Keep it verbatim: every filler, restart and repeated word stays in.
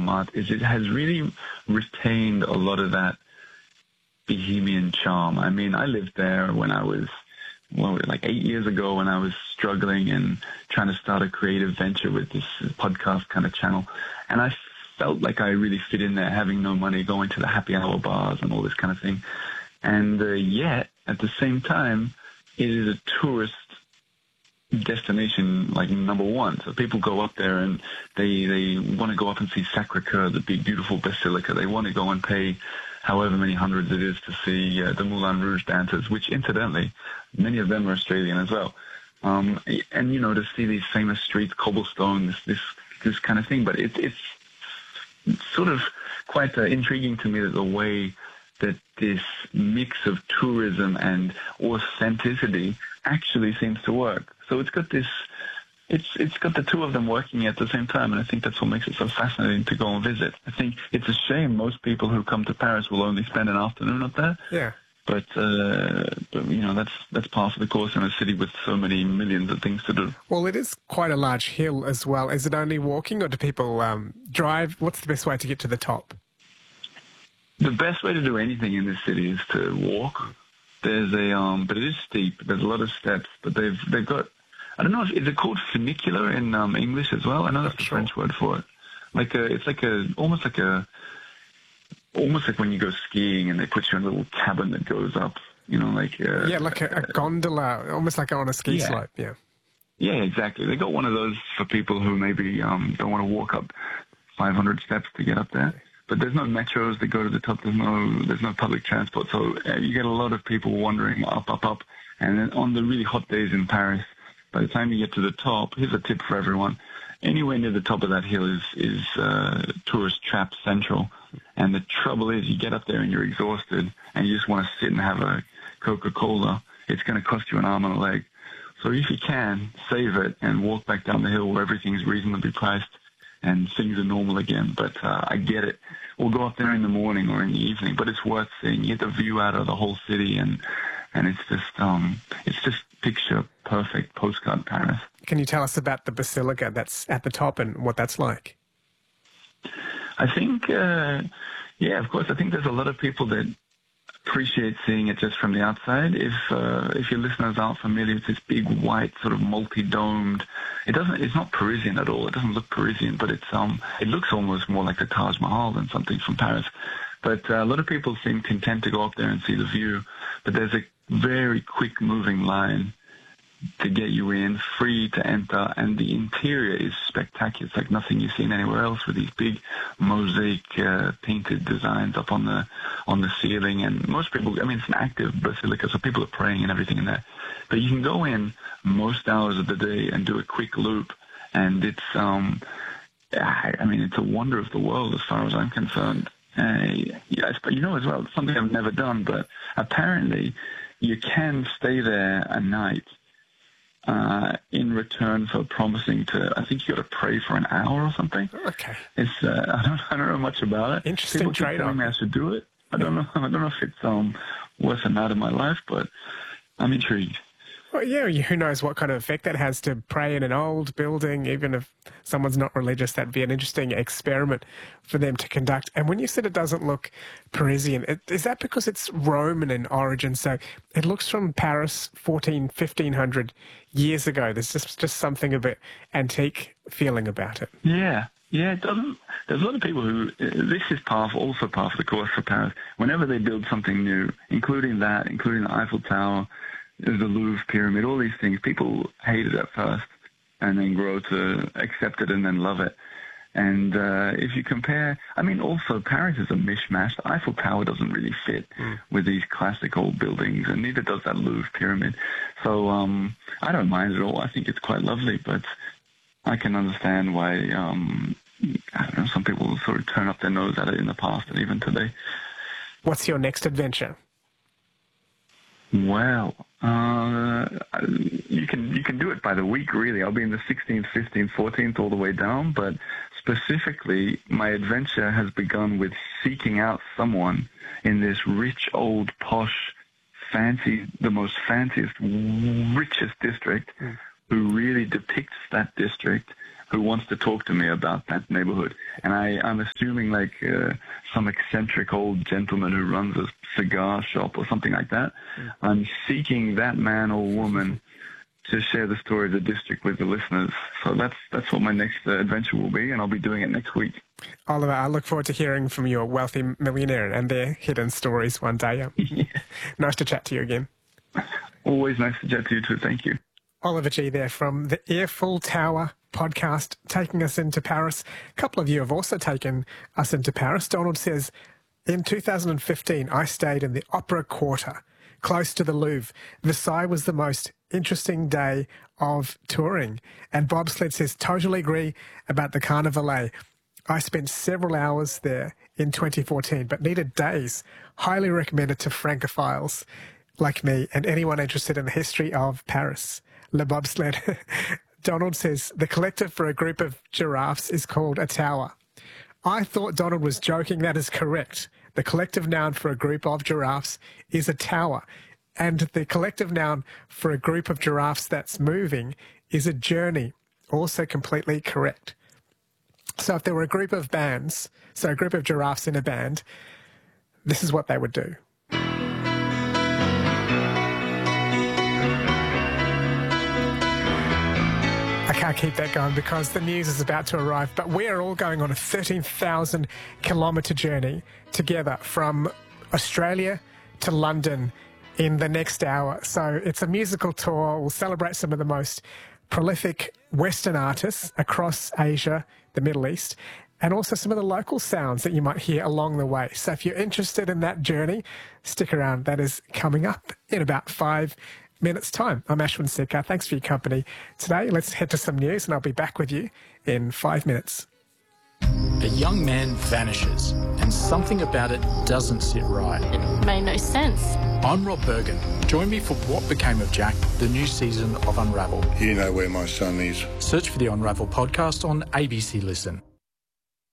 Montmartre is it has really retained a lot of that bohemian charm. I mean, I lived there when I was, well, like eight years ago when I was struggling and trying to start a creative venture with this podcast kind of channel. And I felt like I really fit in there, having no money, going to the happy hour bars and all this kind of thing. And uh, yet, at the same time, it is a tourist destination like number one. So people go up there and they they want to go up and see Sacré-Cœur, the big beautiful basilica. They want to go and pay however many hundreds it is to see uh, the Moulin Rouge dancers, which incidentally, many of them are Australian as well. Um, and, you know, to see these famous streets, cobblestone, this this, this kind of thing. But it, it's sort of quite uh, intriguing to me that the way that this mix of tourism and authenticity actually seems to work. So it's got this, it's it's got the two of them working at the same time, and I think that's what makes it so fascinating to go and visit. I think it's a shame most people who come to Paris will only spend an afternoon up there. Yeah. But, uh, but you know, that's that's part of the course in a city with so many millions of things to do. Well, it is quite a large hill as well. Is it only walking, or do people um, drive? What's the best way to get to the top? The best way to do anything in this city is to walk. There's a, um, but it is steep. There's a lot of steps, but they've they've got, I don't know, if, is it called funicular in um, English as well? I know that's the French word for it. Like a, it's like a, almost like a, almost like when you go skiing and they put you in a little cabin that goes up, you know, like a, yeah, like a, a gondola, almost like on a ski yeah. slope. Yeah. Yeah, exactly. They got one of those for people who maybe um, don't want to walk up five hundred steps to get up there. But there's no metros that go to the top. There's no there's no public transport. So uh, you get a lot of people wandering up, up, up. And then on the really hot days in Paris, by the time you get to the top, here's a tip for everyone. Anywhere near the top of that hill is, is uh, tourist trap central. And the trouble is you get up there and you're exhausted and you just want to sit and have a Coca-Cola. It's going to cost you an arm and a leg. So if you can, save it and walk back down the hill where everything's reasonably priced and things are normal again. But uh, I get it. We'll go up there in the morning or in the evening, but it's worth seeing. You get the view out of the whole city, and and it's just um, it's just picture perfect postcard Paris. Can you tell us about the basilica that's at the top and what that's like? I think, uh, yeah, of course. I think there's a lot of people that appreciate seeing it just from the outside. If uh, if your listeners aren't familiar with this big white sort of multi-domed, it doesn't. It's not Parisian at all. It doesn't look Parisian, but it's um. It looks almost more like the Taj Mahal than something from Paris. But uh, a lot of people seem content to go up there and see the view. But there's a very quick moving line to get you in, free to enter, and the interior is spectacular. It's like nothing you've seen anywhere else, with these big mosaic uh, painted designs up on the on the ceiling. And most people, I mean, it's an active basilica, so people are praying and everything in there. But you can go in most hours of the day and do a quick loop, and it's um, I mean, it's a wonder of the world as far as I'm concerned. Uh, yes, but you know as well, it's something I've never done, but apparently you can stay there a night uh, in return for promising to, I think you got to pray for an hour or something. Okay. It's uh, I don't I don't know much about it. Interesting People keep trade-off. telling me I should do it. I don't know. I don't know if it's um worth a night of my life, but I'm intrigued. Well, yeah, who knows what kind of effect that has to pray in an old building. Even if someone's not religious, that'd be an interesting experiment for them to conduct. And when you said it doesn't look Parisian, is that because it's Roman in origin? So it looks from Paris fourteen, fifteen hundred years ago. There's just, just something a bit antique feeling about it. Yeah. Yeah, it doesn't. There's a lot of people who, this is part, also part of the course for Paris. Whenever they build something new, including that, including the Eiffel Tower, the Louvre Pyramid, all these things, people hate it at first and then grow to accept it and then love it. And uh, if you compare, I mean, also Paris is a mishmash. The Eiffel Tower doesn't really fit mm. with these classic old buildings, and neither does that Louvre Pyramid. So um, I don't mind it all. I think it's quite lovely, but I can understand why, um, I don't know, some people sort of turn up their nose at it in the past and even today. What's your next adventure? Well, uh, you can you can do it by the week, really. I'll be in the sixteenth, fifteenth, fourteenth, all the way down. But specifically, my adventure has begun with seeking out someone in this rich, old, posh, fancy, the most fanciest, richest district, mm. who really depicts that district who wants to talk to me about that neighborhood. And I, I'm assuming like uh, some eccentric old gentleman who runs a cigar shop or something like that. Mm. I'm seeking that man or woman to share the story of the district with the listeners. So that's that's what my next uh, adventure will be, and I'll be doing it next week. Oliver, I look forward to hearing from your wealthy millionaire and their hidden stories one day. Yeah. Nice to chat to you again. Always nice to chat to you too. Thank you. Oliver Gee there from the Eiffel Tower podcast, taking us into Paris. A couple of you have also taken us into Paris. Donald says, in two thousand fifteen, I stayed in the Opera Quarter, close to the Louvre. Versailles was the most interesting day of touring. And Bobsled says, totally agree about the Carnavalet. I spent several hours there in twenty fourteen, but needed days. Highly recommended to Francophiles like me and anyone interested in the history of Paris. Le Bobsled. Donald says, the collective for a group of giraffes is called a tower. I thought Donald was joking. That is correct. The collective noun for a group of giraffes is a tower. And the collective noun for a group of giraffes that's moving is a journey. Also completely correct. So if there were a group of bands, so a group of giraffes in a band, this is what they would do. I can't keep that going because the news is about to arrive, but we are all going on a thirteen thousand kilometre journey together from Australia to London in the next hour. So it's a musical tour. We'll celebrate some of the most prolific Western artists across Asia, the Middle East, and also some of the local sounds that you might hear along the way. So if you're interested in that journey, stick around. That is coming up in about five minutes' time. I'm Ashwin Sekhar. Thanks for your company today. Let's head to some news, and I'll be back with you in five minutes. A young man vanishes, and something about it doesn't sit right. It made no sense. I'm Rob Bergen. Join me for What Became of Jack, the new season of Unravel. You know where my son is. Search for the Unravel podcast on A B C Listen.